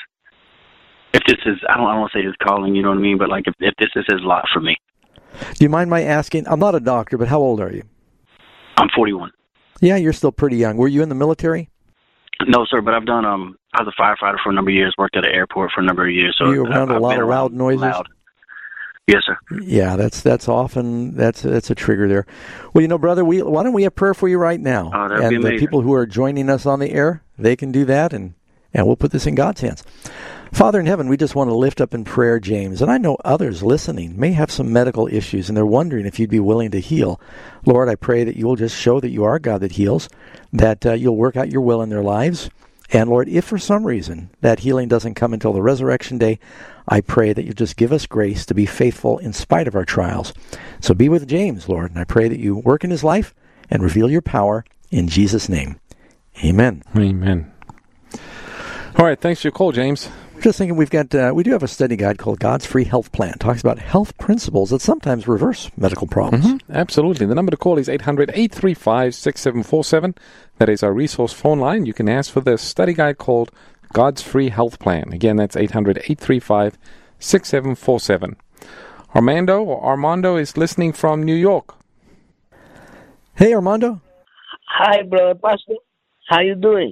if this is, I don't, I don't want to say his calling, you know what I mean, but like if, if this is his lot for me. Do you mind my asking? I'm not a doctor, but how old are you? I'm forty-one. Yeah, you're still pretty young. Were you in the military? No, sir, but I've done, um, I was a firefighter for a number of years, worked at an airport for a number of years. So you were around I've, a lot I've of loud noises? Loud. Yes, sir. Yeah, that's that's often, that's that's a trigger there. Well, you know, brother, we why don't we have prayer for you right now? Oh, that'd and be amazing. The people who are joining us on the air, they can do that, and, and we'll put this in God's hands. Father in heaven, we just want to lift up in prayer James, and I know others listening may have some medical issues, and they're wondering if you'd be willing to heal. Lord, I pray that you'll just show that you are a God that heals, that uh, you'll work out your will in their lives. And Lord, if for some reason that healing doesn't come until the resurrection day, I pray that you just give us grace to be faithful in spite of our trials. So be with James, Lord, and I pray that you work in his life and reveal your power in Jesus' name. Amen. Amen. All right, thanks for your call, James. Just thinking, we've got uh, we do have a study guide called God's Free Health Plan. It talks about health principles that sometimes reverse medical problems. Mm-hmm. Absolutely. The number to call is eight hundred, eight three five, six seven four seven. That is our resource phone line. You can ask for the study guide called God's Free Health Plan. Again, that's eight hundred, eight three five, six seven four seven. Armando or Armando is listening from New York. Hey, Armando. Hi, brother Pastor. How you doing?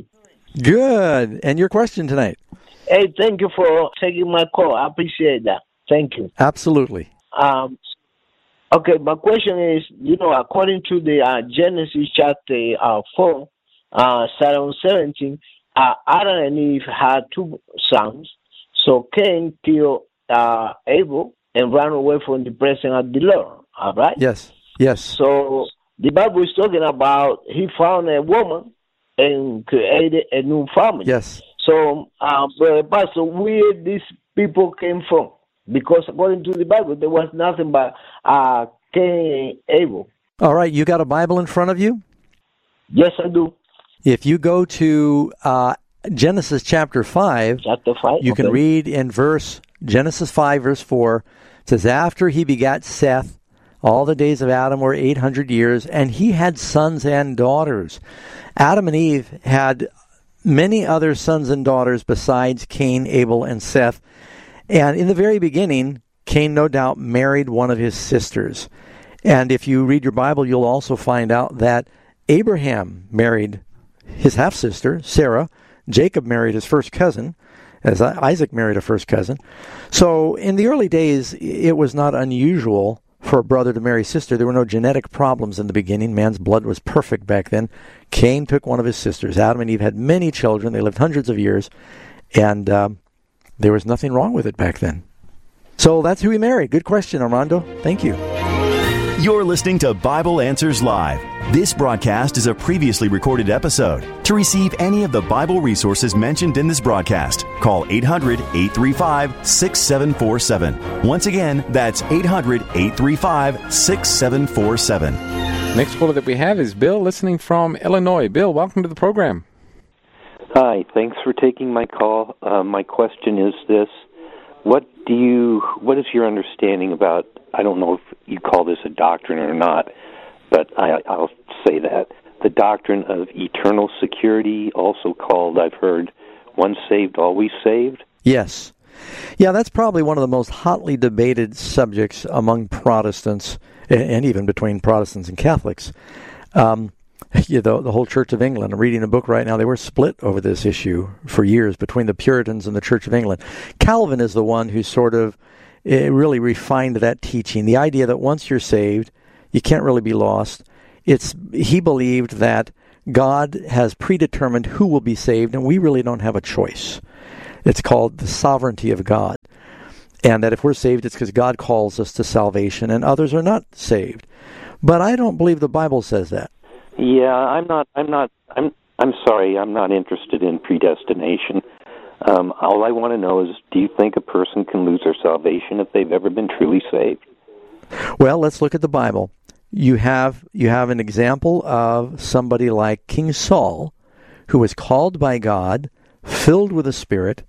Good. And your question tonight? Hey, thank you for taking my call. I appreciate that. Thank you. Absolutely. Um, okay, my question is, you know, according to the uh, Genesis chapter uh, four, uh, starting seventeen, uh, Adam and Eve had two sons. So Cain killed uh, Abel and ran away from the presence of the Lord. All right? Yes. Yes. So the Bible is talking about he found a woman and created a new family. Yes. So, uh, Pastor, where these people came from? Because according to the Bible, there was nothing but uh, Cain and Abel. All right, you got a Bible in front of you? Yes, I do. If you go to uh, Genesis chapter five, chapter five, you okay. can read in verse Genesis five, verse four. It says, "After he begat Seth, all the days of Adam were eight hundred years, and he had sons and daughters." Adam and Eve had many other sons and daughters besides Cain, Abel, and Seth. And in the very beginning, Cain no doubt married one of his sisters. And if you read your Bible, you'll also find out that Abraham married his half-sister, Sarah. Jacob married his first cousin, as Isaac married a first cousin. So in the early days, it was not unusual for a brother to marry sister. There were no genetic problems in the beginning. Man's blood was perfect back then. Cain took one of his sisters. Adam and Eve had many children. They lived hundreds of years, and um, there was nothing wrong with it back then. So that's who he married. Good question, Armando. Thank you. You're listening to Bible Answers Live. This broadcast is a previously recorded episode. To receive any of the Bible resources mentioned in this broadcast, call eight hundred, eight three five, six seven four seven. Once again, that's eight hundred, eight three five, six seven four seven. Next caller that we have is Bill, listening from Illinois. Bill, welcome to the program. Hi, thanks for taking my call. Uh, my question is this. What do you, what is your understanding about, I don't know if you call this a doctrine or not, but I, I'll say that, the doctrine of eternal security, also called, I've heard, once saved, always saved? Yes. Yeah, that's probably one of the most hotly debated subjects among Protestants, and even between Protestants and Catholics. Um, you know, the whole Church of England, I'm reading a book right now, they were split over this issue for years between the Puritans and the Church of England. Calvin is the one who sort of uh, really refined that teaching, the idea that once you're saved, you can't really be lost. it's he believed that God has predetermined who will be saved, and we really don't have a choice. It's called the sovereignty of God. And that if we're saved, it's because God calls us to salvation, and others are not saved. But I don't believe the Bible says that. Yeah, I'm not. I'm not. I'm. I'm sorry. I'm not interested in predestination. Um, all I want to know is, do you think a person can lose their salvation if they've ever been truly saved? Well, let's look at the Bible. You have you have an example of somebody like King Saul, who was called by God, filled with the Spirit,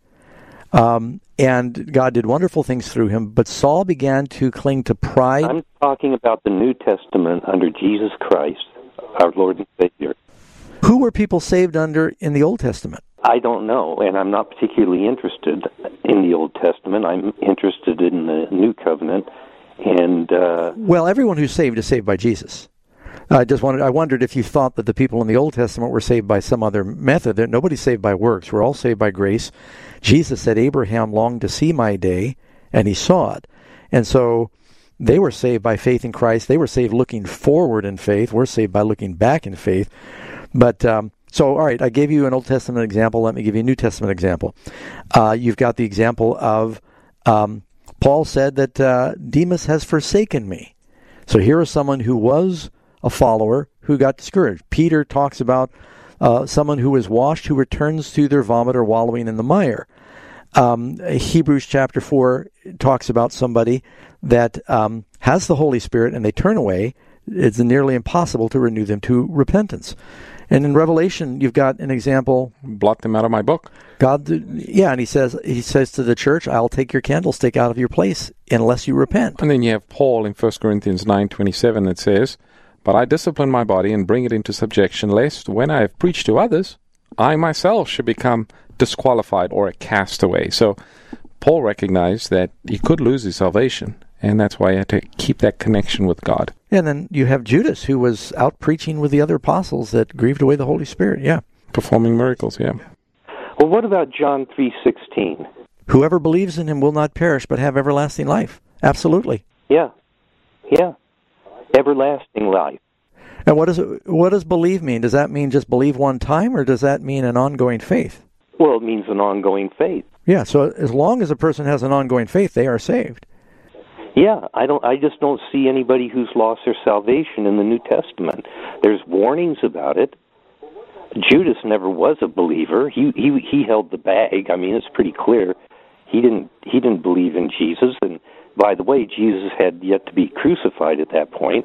um, and God did wonderful things through him, but Saul began to cling to pride. I'm talking about the New Testament under Jesus Christ, our Lord and Savior. Who were people saved under in the Old Testament? I don't know, and I'm not particularly interested in the Old Testament. I'm interested in the New Covenant. And uh, well, everyone who's saved is saved by Jesus. I just wanted, I wondered if you thought that the people in the Old Testament were saved by some other method. That nobody's saved by works. We're all saved by grace. Jesus said, Abraham longed to see my day, and he saw it. And so they were saved by faith in Christ. They were saved looking forward in faith. We're saved by looking back in faith. But um, so, all right, I gave you an Old Testament example. Let me give you a New Testament example. Uh, you've got the example of um, Paul said that uh, Demas has forsaken me. So here is someone who was a follower who got discouraged. Peter talks about uh, someone who is washed, who returns to their vomit or wallowing in the mire. Um, Hebrews chapter four talks about somebody that um, has the Holy Spirit and they turn away. It's nearly impossible to renew them to repentance. And in Revelation, you've got an example. Blot them out of my book. God, yeah, and he says he says to the church, I'll take your candlestick out of your place unless you repent. And then you have Paul in First Corinthians nine twenty-seven that says, but I discipline my body and bring it into subjection, lest when I have preached to others, I myself should become disqualified or a castaway. So Paul recognized that he could lose his salvation, and that's why he had to keep that connection with God. And then you have Judas, who was out preaching with the other apostles that grieved away the Holy Spirit, yeah. Performing miracles, yeah. Well, what about John three sixteen? Whoever believes in him will not perish, but have everlasting life. Absolutely. Yeah, yeah. Everlasting life. And what does it, what does believe mean? Does that mean just believe one time, or does that mean an ongoing faith? Well, it means an ongoing faith. Yeah, so as long as a person has an ongoing faith, they are saved. Yeah, I don't. I just don't see anybody who's lost their salvation in the New Testament. There's warnings about it. Judas never was a believer. He he he held the bag. I mean, it's pretty clear. He didn't he didn't believe in Jesus. And by the way, Jesus had yet to be crucified at that point.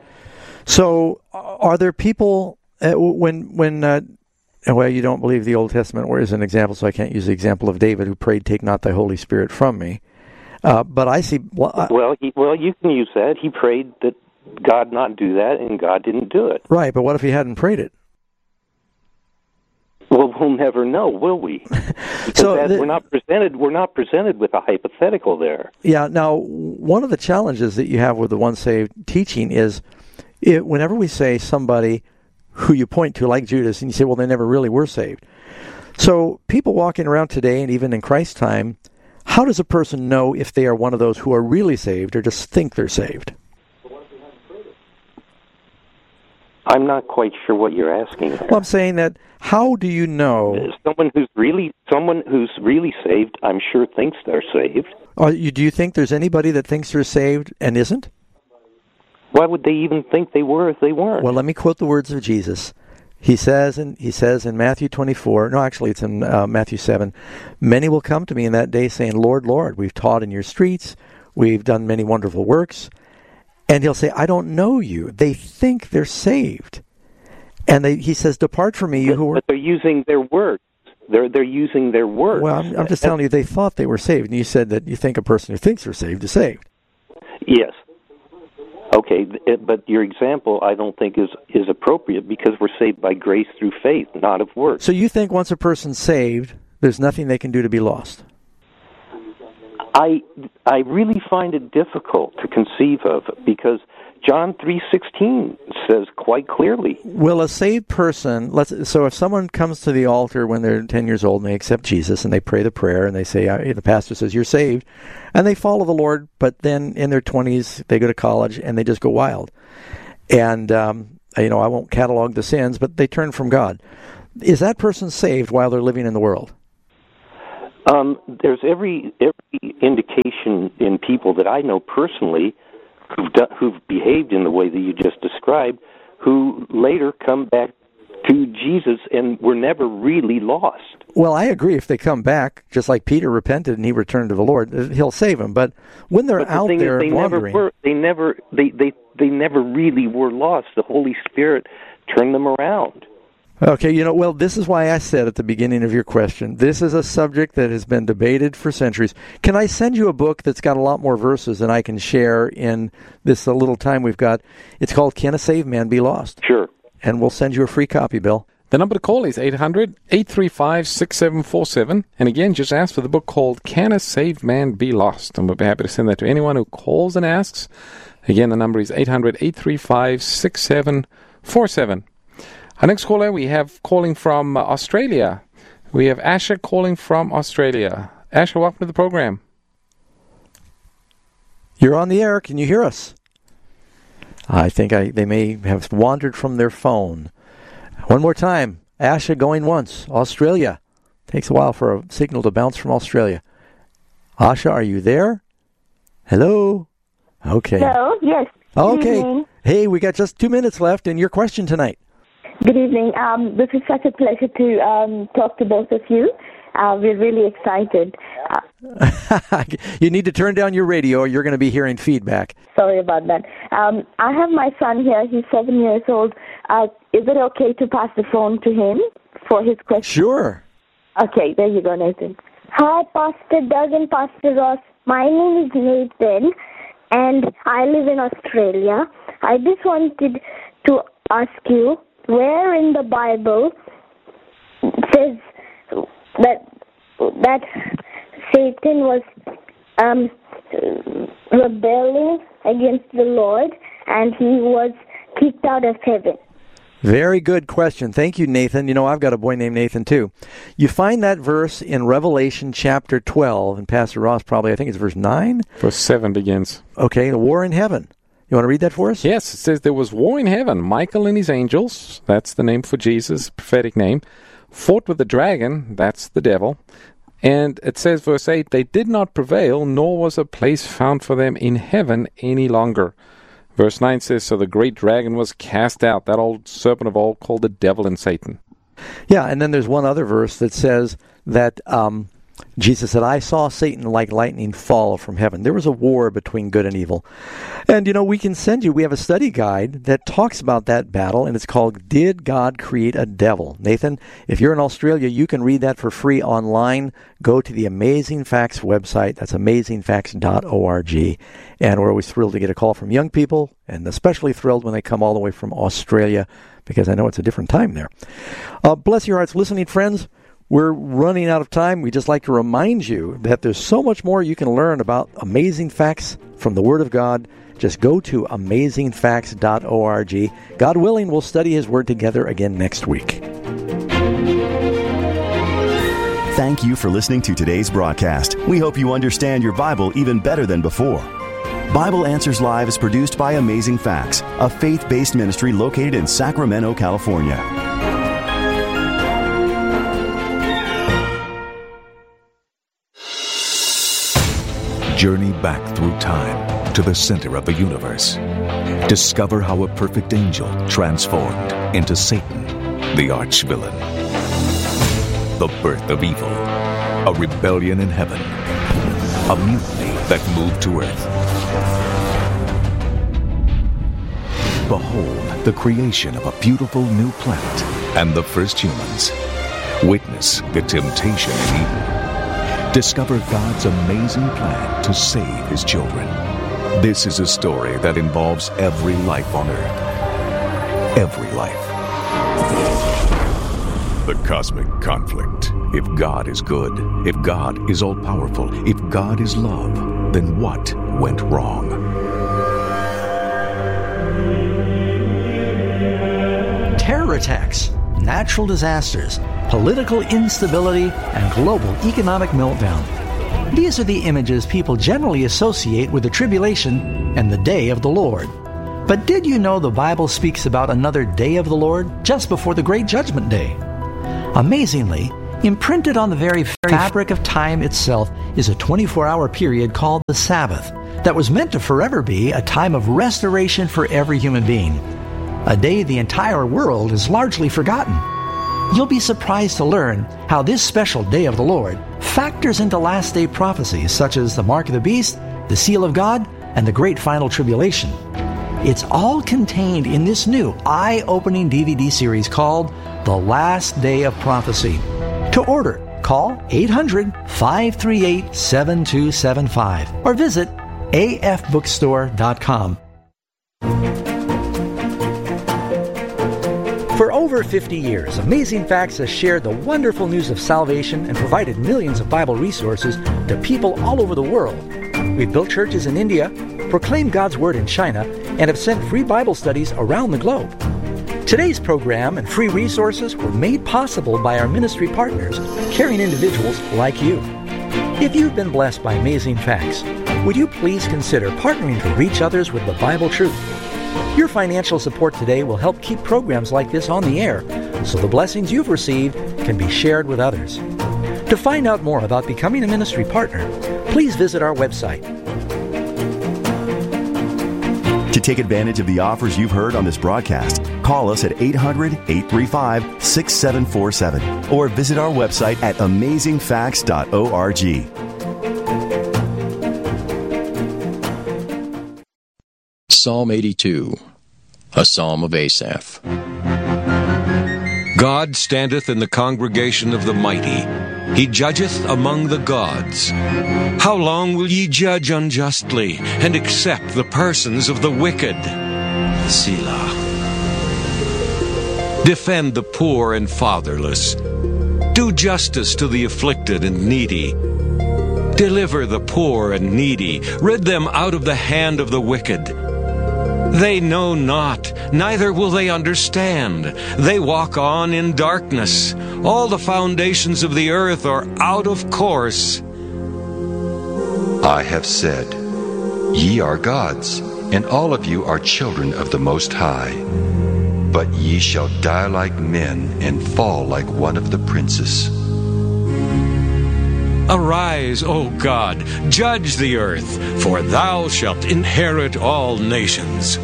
So, are there people uh, when when uh, well, you don't believe the Old Testament, or as an example, so I can't use the example of David who prayed, "Take not thy Holy Spirit from me." Uh, but I see. Well, I, well, he, well, you can use that. He prayed that God not do that, and God didn't do it. Right, but what if he hadn't prayed it? Well, we'll never know, will we? Because so that, the, we're not presented. We're not presented with a hypothetical there. Yeah. Now, one of the challenges that you have with the once saved teaching is, it, whenever we say somebody who you point to, like Judas, and you say, "Well, they never really were saved." So people walking around today, and even in Christ's time, how does a person know if they are one of those who are really saved or just think they're saved? I'm not quite sure what you're asking there. Well, I'm saying that how do you know? Someone who's really someone who's really saved, I'm sure thinks they're saved. Are you, do you think there's anybody that thinks they're saved and isn't? Why would they even think they were if they weren't? Well, let me quote the words of Jesus. He says, in, he says in Matthew twenty-four, no, actually it's in uh, Matthew seven, many will come to me in that day saying, Lord, Lord, we've taught in your streets, we've done many wonderful works. And he'll say, I don't know you. They think they're saved. And they, he says, depart from me, you who are... But they're using their words. They're, they're using their words. Well, I'm, I'm just telling you, they thought they were saved. And you said that you think a person who thinks they're saved is saved. Yes. Okay, but your example, I don't think is, is appropriate because we're saved by grace through faith, not of works. So you think once a person's saved, there's nothing they can do to be lost? I I really find it difficult to conceive of because John three sixteen says quite clearly. Will a saved person, let's so if someone comes to the altar when they're ten years old and they accept Jesus and they pray the prayer and they say, the pastor says, you're saved, and they follow the Lord, but then in their twenties they go to college and they just go wild. And um, you know, I won't catalog the sins, but they turn from God. Is that person saved while they're living in the world? Um, there's every every indication in people that I know personally who've done, who've behaved in the way that you just described, who later come back to Jesus and were never really lost. Well, I agree. If they come back, just like Peter repented and he returned to the Lord, He'll save them. But when they're but the out thing there is, they wandering, never were. They never. They they they never really were lost. The Holy Spirit turned them around. Okay, you know, well, this is why I said at the beginning of your question, this is a subject that has been debated for centuries. Can I send you a book that's got a lot more verses than I can share in this uh, little time we've got? It's called Can a Saved Man Be Lost? Sure. And we'll send you a free copy, Bill. The number to call is eight hundred, eight three five, six seven four seven. And again, just ask for the book called Can a Saved Man Be Lost? And we'll be happy to send that to anyone who calls and asks. Again, the number is eight hundred, eight three five, six seven four seven. Our next caller, we have calling from Australia. We have Asher calling from Australia. Asher, welcome to the program. You're on the air. Can you hear us? I think I, they may have wandered from their phone. One more time. Asher going once. Australia. Takes a while for a signal to bounce from Australia. Asha, are you there? Hello? Okay. Hello, yes. Okay. Evening. Hey, we got just two minutes left and your question tonight. Good evening. Um, this is such a pleasure to um, talk to both of you. Uh, we're really excited. Uh, you need to turn down your radio or you're going to be hearing feedback. Sorry about that. Um, I have my son here. He's seven years old. Uh, is it okay to pass the phone to him for his question? Sure. Okay, there you go, Nathan. Hi, Pastor Doug and Pastor Ross. My name is Nathan, and I live in Australia. I just wanted to ask you, where in the Bible says that that Satan was um, rebelling against the Lord and he was kicked out of heaven? Very good question. Thank you, Nathan. You know, I've got a boy named Nathan, too. You find that verse in Revelation chapter twelve, and Pastor Ross probably, I think it's verse nine? Verse seven begins. Okay, the war in heaven. You want to read that for us? Yes, it says there was war in heaven. Michael and his angels, that's the name for Jesus, prophetic name, fought with the dragon, that's the devil. And it says, verse eight, they did not prevail, nor was a place found for them in heaven any longer. Verse nine says, so the great dragon was cast out, that old serpent of old called the devil and Satan. Yeah, and then there's one other verse that says that um, Jesus said, I saw Satan like lightning fall from heaven. There was a war between good and evil. And, you know, we can send you, we have a study guide that talks about that battle, and it's called Did God Create a Devil? Nathan, if you're in Australia, you can read that for free online. Go to the Amazing Facts website. That's amazing facts dot org. And we're always thrilled to get a call from young people, and especially thrilled when they come all the way from Australia, because I know it's a different time there. Uh, bless your hearts, listening friends. We're running out of time. We just like to remind you that there's so much more you can learn about amazing facts from the Word of God. Just go to amazing facts dot org. God willing, we'll study His Word together again next week. Thank you for listening to today's broadcast. We hope you understand your Bible even better than before. Bible Answers Live is produced by Amazing Facts, a faith-based ministry located in Sacramento, California. Journey back through time to the center of the universe. Discover how a perfect angel transformed into Satan, the arch-villain. The birth of evil, a rebellion in heaven, a mutiny that moved to earth. Behold the creation of a beautiful new planet and the first humans. Witness the temptation in Eden. Discover God's amazing plan to save His children. This is a story that involves every life on earth. Every life. The cosmic conflict. If God is good, if God is all-powerful, if God is love, then what went wrong? Terror attacks, natural disasters, political instability, and global economic meltdown. These are the images people generally associate with the tribulation and the day of the Lord. But did you know the Bible speaks about another day of the Lord just before the Great Judgment Day? Amazingly, imprinted on the very fabric of time itself is a twenty-four hour period called the Sabbath that was meant to forever be a time of restoration for every human being, a day the entire world is largely forgotten. You'll be surprised to learn how this special day of the Lord factors into last day prophecies such as the mark of the beast, the seal of God, and the great final tribulation. It's all contained in this new eye-opening D V D series called The Last Day of Prophecy. To order, call eight hundred, five three eight, seven two seven five or visit a f bookstore dot com. For over fifty years, Amazing Facts has shared the wonderful news of salvation and provided millions of Bible resources to people all over the world. We've built churches in India, proclaimed God's Word in China, and have sent free Bible studies around the globe. Today's program and free resources were made possible by our ministry partners, caring individuals like you. If you've been blessed by Amazing Facts, would you please consider partnering to reach others with the Bible truth? Your financial support today will help keep programs like this on the air, so the blessings you've received can be shared with others. To find out more about becoming a ministry partner, please visit our website. To take advantage of the offers you've heard on this broadcast, call us at eight hundred, eight three five, six seven four seven or visit our website at amazing facts dot org. Psalm eighty-two, a psalm of Asaph. God standeth in the congregation of the mighty. He judgeth among the gods. How long will ye judge unjustly, and accept the persons of the wicked? Selah. Defend the poor and fatherless. Do justice to the afflicted and needy. Deliver the poor and needy. Rid them out of the hand of the wicked. They know not, neither will they understand. They walk on in darkness. All the foundations of the earth are out of course. I have said, Ye are gods, and all of you are children of the Most High. But ye shall die like men, and fall like one of the princes. Arise, O God, judge the earth, for thou shalt inherit all nations.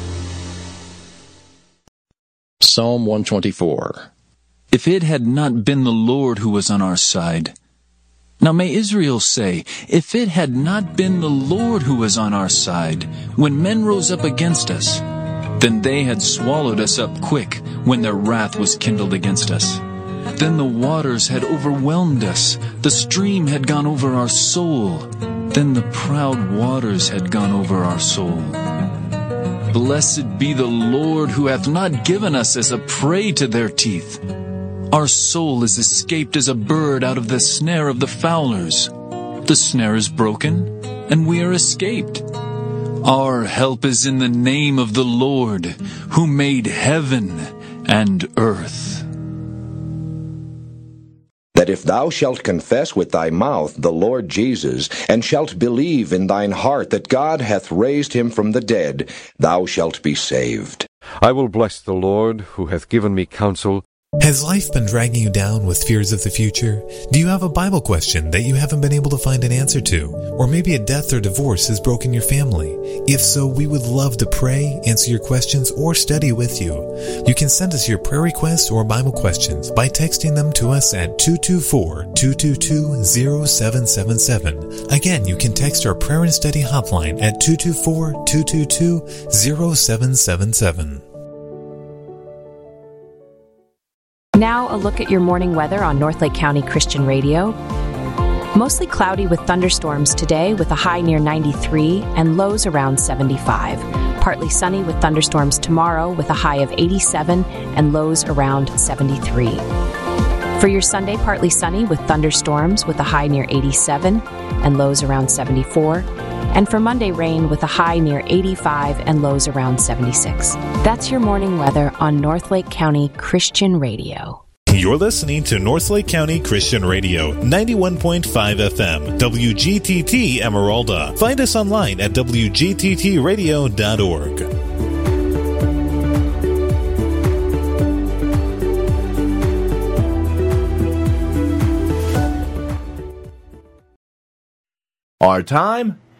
Psalm one twenty-four. If it had not been the Lord who was on our side. Now may Israel say, if it had not been the Lord who was on our side, when men rose up against us, then they had swallowed us up quick, when their wrath was kindled against us. Then the waters had overwhelmed us, the stream had gone over our soul, then the proud waters had gone over our soul. Blessed be the Lord who hath not given us as a prey to their teeth. Our soul is escaped as a bird out of the snare of the fowlers. The snare is broken, and we are escaped. Our help is in the name of the Lord, who made heaven and earth. That if thou shalt confess with thy mouth the Lord Jesus, and shalt believe in thine heart that God hath raised him from the dead, thou shalt be saved. I will bless the Lord, who hath given me counsel. Has life been dragging you down with fears of the future? Do you have a Bible question that you haven't been able to find an answer to? Or maybe a death or divorce has broken your family? If so, we would love to pray, answer your questions, or study with you. You can send us your prayer requests or Bible questions by texting them to us at two two four, two two two, zero seven seven seven. Again, you can text our prayer and study hotline at two two four, two two two, zero seven seven seven. Now a look at your morning weather on Northlake County Christian Radio. Mostly cloudy with thunderstorms today with a high near ninety-three and lows around seventy-five. Partly sunny with thunderstorms tomorrow with a high of eighty-seven and lows around seventy-three. For your Sunday, partly sunny with thunderstorms with a high near eighty-seven and lows around seventy-four. And for Monday, rain with a high near eighty-five and lows around seventy-six. That's your morning weather on Northlake County Christian Radio. You're listening to Northlake County Christian Radio, ninety-one point five F M, W G T T Emeralda. Find us online at W G T T radio dot org. Our time